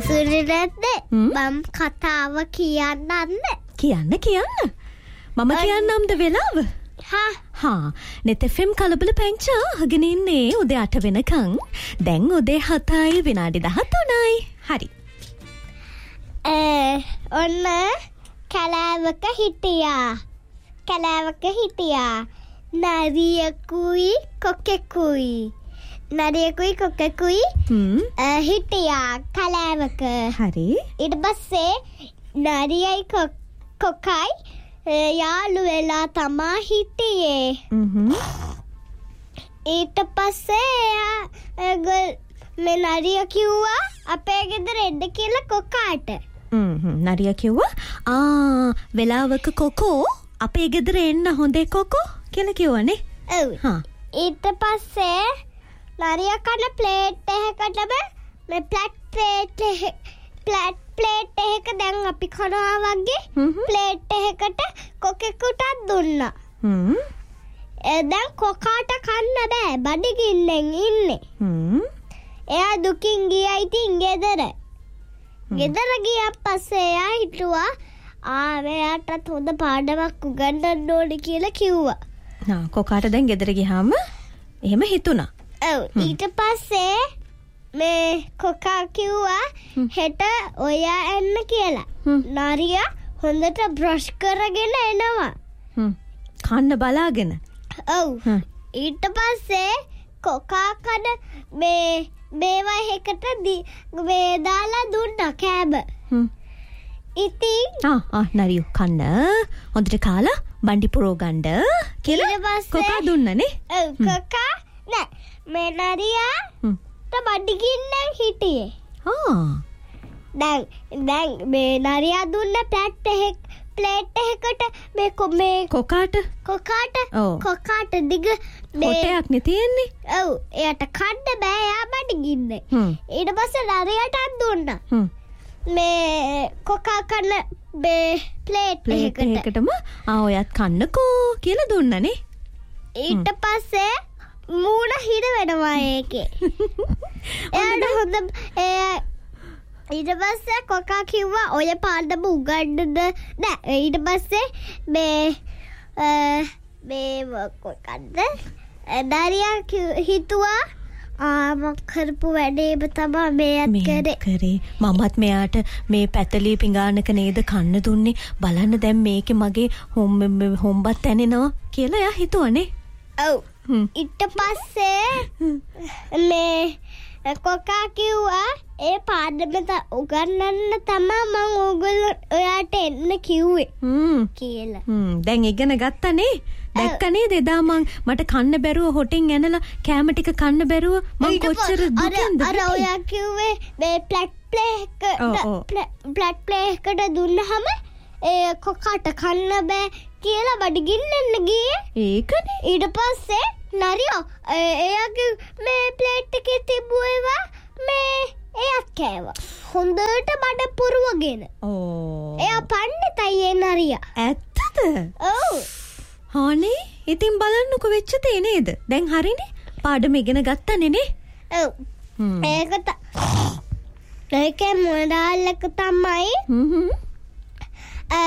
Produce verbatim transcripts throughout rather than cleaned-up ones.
සුරිරද්ද මම කතාව කියන්නන්න. කියන්න කියන්න. මම කියන්නම්ද වෙලාව? හා හා නෙත් එෆ් එම් කලබල පැංචා අහගෙන ඉන්නේ උදේ අට වෙනකන්. දැන් උදේ හතයි විනාඩි දහතුනයි. හරි. ඔන්න කැලෑවක හිටියා. කැලෑවක හිටියා. නරියකුයි කොක්කෙකුයි. නරියකුයි කොක්කෙකුයි හිටියා කැලෑවක. හරි. ඊට පස්සේ නරියයි කොක්කයි යාළු වෙලා තමා හිටියේ. ඊට පස්සේ මේ නරිය කිව්වා අපේ ගෙදර එන්න කියලා කොකාට. නරිය කිව්වා ආ වෙලාවක කොකෝ අපේ ගෙදර එන්න හොඳේ කොකෝ කියලා කිව්වනේ. ඔව්. ඊට පස්සේ නරිය කන ප්ලේට් එකකටම මේ ප්ලැට් ප්ලේට් ප්ලැට් ප්ලේට් එක දැන් අපි කනවා වගේ ප්ලේට් එකකට කොකෙකුට දුන්නා. හ්ම්. දැන් කොකාට කන්න බෑ බඩගින්නෙන් ඉන්නේ. හ්ම්. එයා දුකින් ගියා ඉතින් ගෙදර. ගෙදර ගියා පස්සේ එයා හිතුවා ආ මෙයාට හොඳ පාඩමක් උගන්වන්න ඕනේ කියලා කිව්වා. නා කොකාට දැන් ගෙදර ගියාම එහෙම හිතුණා. ඔව්. ඊට පස්සේ මේ කොකා කිව්වා හෙට ඔයා එන්න කියලා. නරියා හොඳට බ්‍රෂ් කරගෙන එනවා. හ්ම්. කන්න බලාගෙන. ඔව්. ඊට පස්සේ කොකා කන මේ මේවා එකට මේ දාලා දුන්නා කෑම. හ්ම්. ඉතින් ආ ආ නරියෝ කන්න හොඳට කාලා බණ්ඩි පුරව ගන්න කියලා කොකා දුන්නනේ. ඔව් කොකා නෑ මේ නරියා ත බඩගින්නෙන් හිටියේ. ආ දැන් දැන් මේ නරියා දුන්න ප්ලේට් එක ප්ලේට් එකකට මේ මේ කොකාට කොකාට ඔව්. කොකාට දිග කොටයක් නේ තියෙන්නේ. ඔව් එයාට කන්න බෑ යා බඩගින්නේ. හ්ම්. ඊට පස්සේ නරියාට දුන්නා. හ්ම්. මේ කොකා කන්න මේ ප්ලේට් ප්ලේට් එකකට. එකටම ආ ඔයත් කන්නකෝ කියලා දුන්නනේ. ඊට පස්සේ මූණ හිර වෙනවා ඒකේ. එයාට හොඳ ඒ ඊට පස්සේ කොකා කිව්වා ඔය පාඩම උගන්නන්න නෑ. ඊට පස්සේ මේ මේ කොකද්ද නරියා හිතුවා ආ මම කරපු වැඩේම තමයි මේත් කරේ. කරේ මමත් මෙයාට මේ පැතලී පිඟානක නේද කන්න දුන්නේ. බලන්න දැන් මේකේ මගේ හොම්බත් ඇනෙනවා කියලා එයා හිතුවනේ. ඔව්. ඊට පස්සේ මේ කොකා කිව්වා ඒ පාඩම උගන්නන්න තමයි මම ඕගොල්ලෝ ඔයාට එන්න කිව්වේ කියලා. හ්ම් දැන් ඉගෙන ගත්තනේ. දැක්ක නේද එදා මං මට කන්න බැරුව හොටෙන් ඇනලා කෑම ටික කන්න බැරුව මං කොච්චර දුකින්ද. අර ඔයා කිව්වේ මේ ප්ලැට් ප්ලේ එක ප්ලැට් ප්ලේ එකට දුන්නහම ඒ කොකාට කන්න බෑ කියලා බඩගින්නෙන්න ගියේ. ඒකනේ. ඊට පස්සේ නරියෝ එයාගේ මේ ප්ලේට් එකේ තිබුවා මේ එයා කෑවා. හොඳට බඩ පුරවගෙන. ඕ. එයා පණ්ඩිතයි ඒ නරියා. ඇත්තද? ඔව්. හානේ ඉතින් බලන්නකො වෙච්ච තේ නේද? දැන් හරිනේ. පාඩම ඉගෙන ගත්තනේ නේ? ඔව්. ඒකට ඒකේ මොඩාලක තමයි හ්ම් අ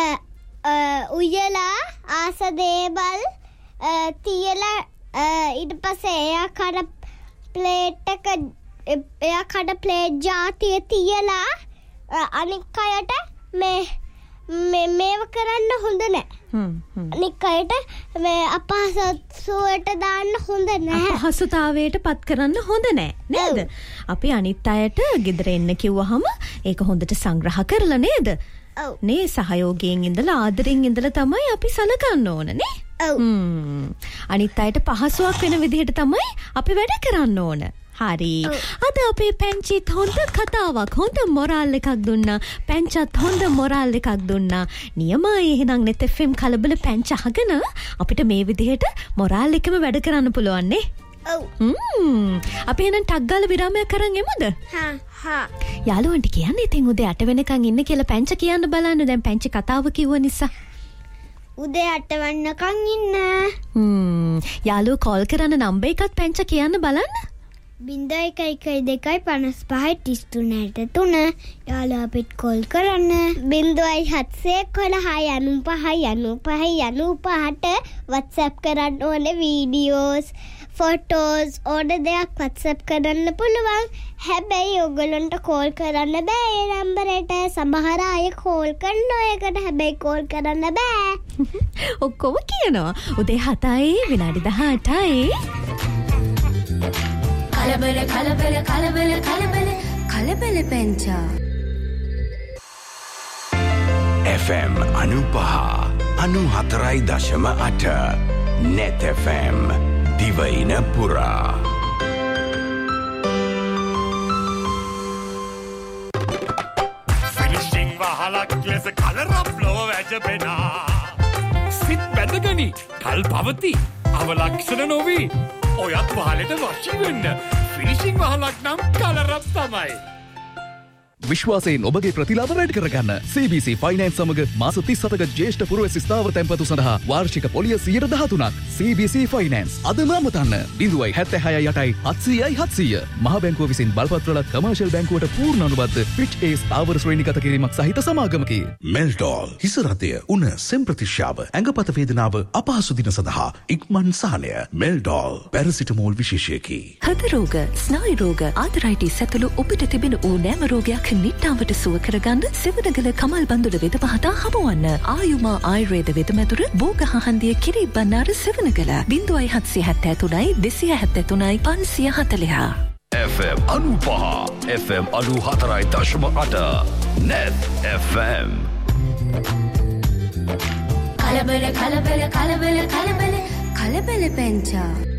උයලා ආස දේවල් තියලා ඊට පස්සේ එයා කඩ ප්ලේට් එක එයා කඩ ප්ලේට් ජාතිය තියලා අනික් අයට මේ මේ මේව කරන්න හොඳ නෑ. හ්ම් හ්ම්. අනික් අයට මේ අපහසුතාවයට දාන්න හොඳ නෑ. අපහසුතාවයට පත් කරන්න හොඳ නෑ නේද? අපි අනිත් අයට ගෙදර එන්න කිව්වහම ඒක හොඳට සංග්‍රහ කරලා නේද? ඔව්. නේ සහයෝගයෙන් ඉඳලා ආදරෙන් ඉඳලා තමයි අපි සලකන්න ඕන නේ? ඔව්. හ්ම්. අනිත් අයට පහසුවක් වෙන විදිහට තමයි අපි වැඩ කරන්න ඕන. හරි. අද අපේ පැංචිත් හොඳ කතාවක් හොඳ මොරාල් එකක් දුන්නා. පැංචත් හොඳ මොරාල් එකක් දුන්නා. නියමයි එහෙනම් නෙත් එෆ් එම් කලබල පැංච අහගෙන අපිට මේ විදිහට මොරාල් එකම වැඩ කරන්න පුළුවන් නේ? ඔව්. හ්ම්. අපි එහෙනම් ටක් ගාලා විරාමයක් කරන් එමුද? හා හා. යාළුවන්ට කියන්න ඉතින් උදේ අට වෙනකන් ඉන්න කියලා පැංච කියන්න බලන්න. දැන් පැංච කතාව කිව්ව නිසා. උදේ අට වෙනකන් ඉන්න. හ්ම්. යාළුවෝ කෝල් කරන නම්බර් එකත් පැංච කියන්න බලන්න. බින්දයි එකයි දෙකයි පනස් පහයි තිස් තුනට තුන යාළුවා අපිට කෝල් කරන්න බින්දුවයි හත්සේ කොළහයි අනූ පහයි අනූ පහයි අනූ පහට WhatsApp කරන්න ඕනේ වීඩියෝස් ෆොටෝස් ඕන දෙයක් WhatsApp කරන්න පුළුවන් හැබැයි ඔයගලන්ට කෝල් කරන්න බෑ ඒ නම්බරයට සමහර අය කෝල් කරනවා ඒකට හැබැයි කෝල් කරන්න බෑ ඔක්කොම කියනවා උදේ හතයි විනාඩි දහඅටයි කලබල කලබල කලබල කලබල කලබල පැංචා F M අනුපහ අනුහතරයි දශම අට Net F M දිවයින පුරා ෆිනිෂිං වහලක් ලෙස කලරප් ලොව වැජබෙනා සිත් බැඳගනි කල් පවති අවලක්ෂණ නොවී ඔයත් වහලට වශී වෙන්න ෆිනිෂිං වහලක් නම් කලරප් තමයි විශ්වාසයෙන් ඔබගේ ප්‍රතිලාභ වැඩි කරගන්න C B C Finance සමග මාස තිස් හතක ජ්‍යෙෂ්ඨ පුරවැසි ස්ථාවර තැන්පතු සඳහා වාර්ෂික පොලිය සියයට දහතුනක් C B C Finance අදම අමතන්න ිඳුවයි හැත්තෑ හයයි අටයි හත්සීයයි හත්සීය මහ බැංකුව විසින් බලපත් වල කමර්ෂල් බැංකුවට පූර්ණ අනුබද්ධ ෆිච් A ස්ථාවර ශ්‍රේණිගත කිරීමක් සහිත සමාගමකි මෙල්ටෝල් හිස රතය උණ සෙම් ප්‍රතිශ්‍යාව ඇඟපත වේදනාව අපහසු දින සඳහා ඉක්මන් සහනය මෙල්ටෝල් පැරසිටමෝල් විශේෂයකි හද රෝග ස්නායු රෝග ආතරයිටිස් ඇතුළු ඔබට තිබෙන ඕනෑම රෝගයක් නිට්ටාවට සුව කරගන්න සෙවණගල කමල් බන්දුල වෙද පහතා හමුවන්න ආයුමා ආයුර්වේද වෙද මැදුර බෝගහ හන්දිය කිරි බණ්ණාර සෙවණගල ිඳුවයි හත්සිය හැත්තෑ තුනයි දෙසිය හැත්තෑ තුනයි පන්සිය හතළිහ F M අනුපහ F M අනුහතරයි දශම අට Net F M කලබල කලබල කලබල කලබල කලබල පැංචා